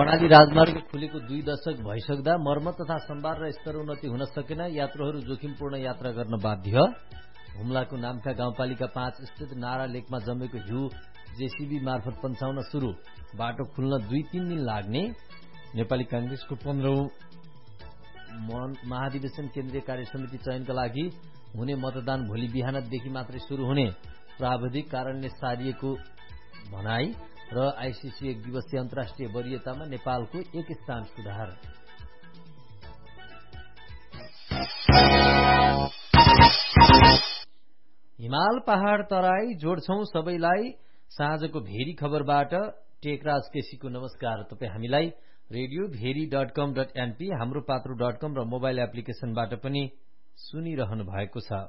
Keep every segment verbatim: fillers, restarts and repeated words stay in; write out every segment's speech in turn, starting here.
कर्णाली राजमार्ग खुलेको दुई दशक भइसक्दा मर्मत तथा सम्भार र स्तरोन्नति हुन सकेन। यात्रुहरू जोखिमपूर्ण यात्रा गर्न बाध्य। हुम्लाको नाम्खा गाउँपालिका पाँच स्थित नारा लेकमा जमेको हिउँ जेसीबी मार्फत पन्छाउन शुरू। बाटो खुल्न दुई तीन दिन लाग्ने। नेपाली कांग्रेसको पन्ध्रौं महाधिवेशन केन्द्रीय कार्य समिति चयनका लागि हुने मतदान भोलि बिहानदेखि मात्रै शुरू हुने। प्राविधिक कारणले सारिएको भनाई र आईसीसी एक दिवसीय अन्तर्राष्ट्रिय वरीयतामा नेपालको एक स्थान सुधार। हिमाल पहाड़ तराई जोड्छौं सबैलाई। साँझको भेरी खबरबाट टेकराज केसीको नमस्कार। तपाई हामीलाई रेडियो भेरी डट कम डट एनपी, हाम्रो पात्रो डट कम र मोबाइल एप्लिकेशनबाट पनि सुनिरहनु भएको छ।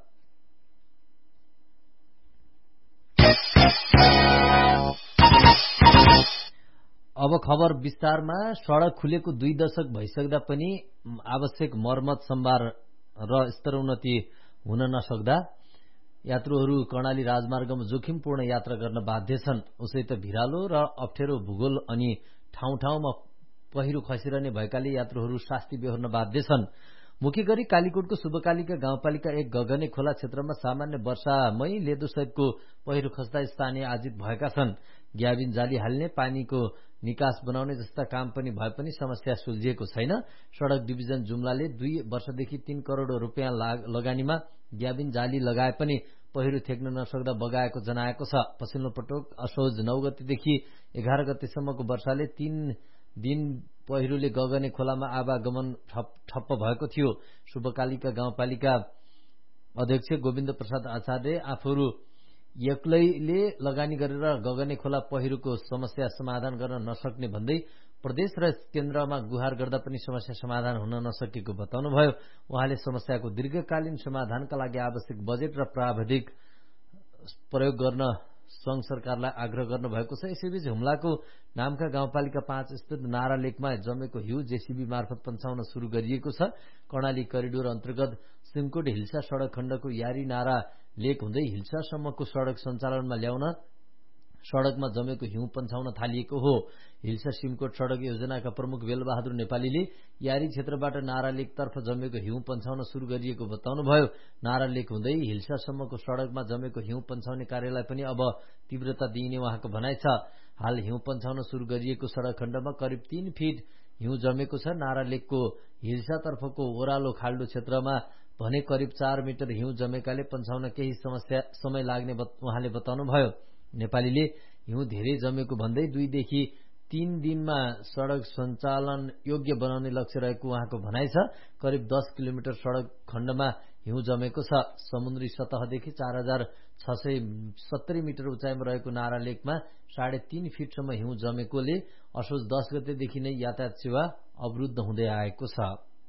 अब खबर विस्तारमा। सड़क खुलेको दुई दशक भइसक्दा पनि आवश्यक मर्मत सम्भार र स्तरोन्नति हुन नसक्दा यात्रुहरू कर्णाली राजमार्गमा जोखिमपूर्ण यात्रा गर्न बाध्य छन्। उसै त भिरालो र अप्ठ्यारो भूगोल अनि ठाउँ ठाउँमा पहिरो खसिरहने भएकाले यात्रुहरू शास्ति बेहोर्न बाध्य छन्। मुख्य गरी कालीकोटको शुभकालिका गाउँपालिका एक गगने खोला क्षेत्रमा सामान्य वर्षामै लेदो सहितको पहिरो खस्दा स्थानीय आजित भएका छन्। ग्याबिन जाली हाल्ने, पानीको निकास बनाउने जस्ता काम पनि भए पनि समस्या सुल्झिएको छैन। सड़क डिभिजन जुम्लाले दुई वर्षदेखि तीन करोड़ रूपियाँ लगानीमा ग्याबिन जाली लगाए पनि पहिरो थेक्न नसक्दा बगाएको जनाएको छ। पछिल्लो पटक असोज नौ गतेदेखि एघार गतेसम्मको वर्षाले तीन दिन पहिरोले गगने खोलामा आवागमन ठप्प भएको थियो। शुभकालिका गाउँपालिका अध्यक्ष गोविन्द प्रसाद आचार्य आफूहरू एक्लैले लगानी गरेर गगने खोला पहिरोको समस्या समाधान गर्न नसक्ने भन्दै प्रदेश र केन्द्रमा गुहार गर्दा पनि समस्या समाधान हुन नसकेको बताउनुभयो। उहाँले समस्याको दीर्घकालीन समाधानका लागि आवश्यक बजेट र प्राविधिक प्रयोग गर्न संघ सरकारलाई आग्रह गर्नु भएको छ। यसैबीच हुम्लाको नाम्खा गाउँपालिका पाँच स्थित नारा लेकमा जमेको हिउँ जेसीबी मार्फत पन्छाउन शुरू गरिएको छ। कर्णाली करिडोर अन्तर्गत सिमकोट हिल्सा सड़क खण्डको यारी नारा लेक हुँदै हिल्सासम्मको सड़क सञ्चालनमा ल्याउन सड़कमा जमेको हिउँ पन्छाउन थालिएको हो। हिल्सा सिमकोट सड़क योजनाका प्रमुख बेलबहादुर नेपालीले यारी क्षेत्रबाट नारा लेकतर्फ जमेको हिउँ पन्छाउन शुरू गरिएको बताउनुभयो। नारा लेक हुँदै हिल्सासम्मको सड़कमा जमेको हिउँ पन्छाउने कार्यलाई पनि अब तीव्रता दिइने उहाँको भनाइ छ। हाल हिउँ पन्छाउन शुरू गरिएको सड़क खण्डमा करिब तीन फिट हिउँ जमेको छ। नारा लेकको हिल्सातर्फको ओह्रालो खाल्डो क्षेत्रमा भने करिब चार मिटर हिउँ जमेकाले पन्छाउन केही समस्या समय लाग्ने उहाँले बताउनुभयो। नेपालीले हिउँ धेरै जमेको भन्दै दुईदेखि तीन दिनमा सड़क सञ्चालन योग्य बनाउने लक्ष्य रहेको उहाँको भनाइ छ। करिब दस किलोमिटर सड़क खण्डमा हिउँ जमेको छ। समुद्री सतहदेखि चार हजार छ सय सत्तरी मिटर उचाइमा रहेको नारा लेकमा साढे तीन फिटसम्म हिउँ जमेकोले असोज दस गतेदेखि नै यातायात सेवा अवरुद्ध हुँदै आएको छ।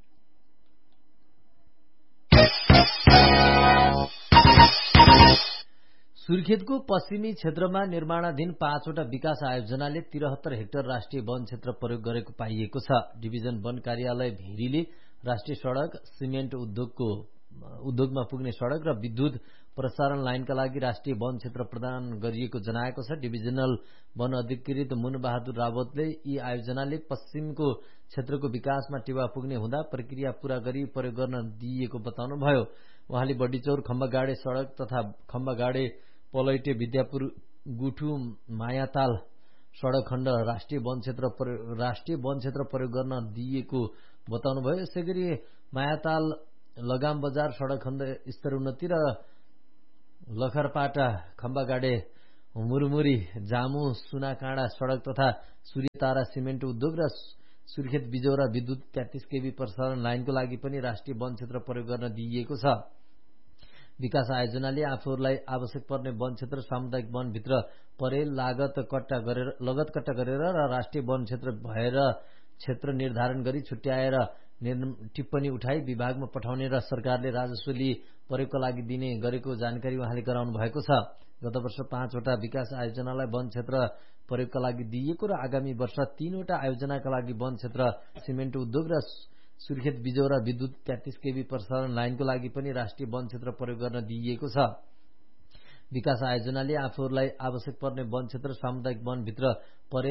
सुर्खेतको पश्चिमी क्षेत्रमा निर्माणाधीन पाँचवटा विकास आयोजनाले तिरहत्तर हेक्टर राष्ट्रिय वन क्षेत्र प्रयोग गरेको पाइएको छ। डिभिजन वन कार्यालय भेरीले राष्ट्रिय सड़क, सिमेन्ट उद्योगको उद्योगमा पुग्ने सड़क र विद्युत प्रसारण लाइनका लागि राष्ट्रिय वन क्षेत्र प्रदान गरिएको जनाएको छ। डिभिजनल वन अधिकृत मुनबहादुर रावतले यी आयोजनाले पश्चिमको क्षेत्रको विकासमा टेवा पुग्ने हुँदा प्रक्रिया पूरा गरी प्रयोग गर्न दिइएको बताउनुभयो। उहाँले बडीचौर खम्बागाडे सड़क तथा खम्बागाडे पलैटे विद्यापुर गुठु मायाताल सड़क खण्ड राष्ट्रिय वन क्षेत्र राष्ट्रिय वन क्षेत्र प्रयोग गर्न दिइएको बताउनुभयो। यसै गरी मायाताल लगाम बजार सड़क खण्ड स्तरोन्नति र लखरपाटा खम्बागाडे मुरमुरी जामु सुनाकाँडा सड़क तथा सूर्यतारा सिमेन्ट उद्योग र सुर्खेत बिजौरा विद्युत तेत्तीस केबी प्रसारण लाइनको लागि पनि राष्ट्रिय वन क्षेत्र प्रयोग गर्न दिइएको छ। विकास आयोजनाले आफूहरूलाई आवश्यक पर्ने वन क्षेत्र सामुदायिक वनभित्र परे लागत कट्टा गरेर लगत कट्टा गरेर र राष्ट्रिय वन क्षेत्र भएर क्षेत्र निर्धारण गरी छुट्याएर टिप्पणी उठाई विभागमा पठाउने र सरकारले राजस्व लिई प्रयोगका लागि दिने गरेको जानकारी उहाँले गराउनु भएको छ। गत वर्ष पाँचवटा विकास आयोजनालाई वन क्षेत्र प्रयोगका लागि दिइएको र आगामी वर्ष तीनवटा आयोजनाका लागि वन क्षेत्र सिमेन्ट उद्योग र सुर्खेत बिजौरा विद्युत तेत्तीस केबी प्रसारण लाइनको लागि पनि राष्ट्रिय वन क्षेत्र प्रयोग गर्न दिइएको छ। विकास आयोजनाले आफूहरूलाई आवश्यक पर्ने वन क्षेत्र सामुदायिक वनभित्र परे